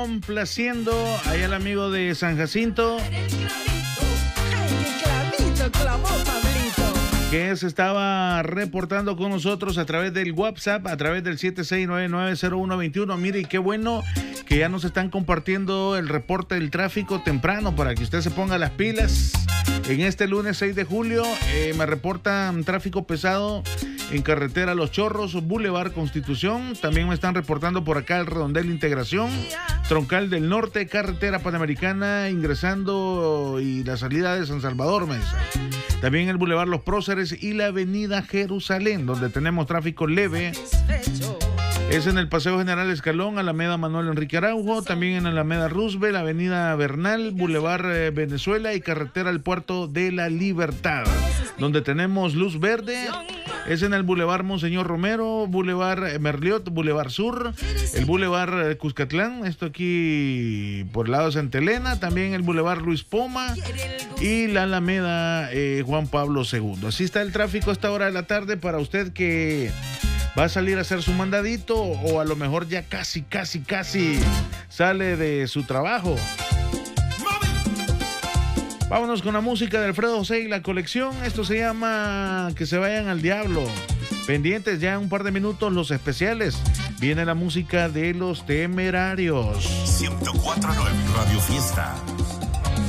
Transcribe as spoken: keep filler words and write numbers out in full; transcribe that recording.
complaciendo ahí al amigo de San Jacinto, que se estaba reportando con nosotros a través del WhatsApp, a través del siete seis nueve nueve cero uno dos uno. Mire, y qué bueno que ya nos están compartiendo el reporte del tráfico temprano para que usted se ponga las pilas. En este lunes seis de julio eh, me reportan tráfico pesado en carretera Los Chorros, Boulevard Constitución. También me están reportando por acá el Redondel Integración, Troncal del Norte, carretera Panamericana, ingresando y la salida de San Salvador Mesa. También el Boulevard Los Próceres y la avenida Jerusalén, donde tenemos tráfico leve. Es en el Paseo General Escalón, Alameda Manuel Enrique Araujo, también en Alameda Roosevelt, avenida Bernal, Boulevard eh, Venezuela y carretera al Puerto de la Libertad, donde tenemos luz verde. Es en el Boulevard Monseñor Romero, Boulevard Merliot, Boulevard Sur, el Boulevard Cuscatlán, esto aquí por el lado de Santa Elena, también el Boulevard Luis Poma y la Alameda eh, Juan Pablo segundo. Así está el tráfico a esta hora de la tarde para usted que va a salir a hacer su mandadito o a lo mejor ya casi, casi, casi sale de su trabajo. Vámonos con la música de Alfredo José y la colección. Esto se llama Que se vayan al diablo. Pendientes ya en un par de minutos los especiales. Viene la música de Los Temerarios. ciento cuatro punto nueve Radio Fiesta.